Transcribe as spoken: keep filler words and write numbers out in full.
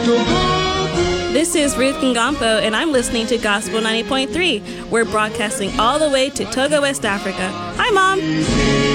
This is Ruth Ngampo, and I'm listening to Gospel ninety point three. We're broadcasting all the way to Togo, West Africa. Hi, Mom.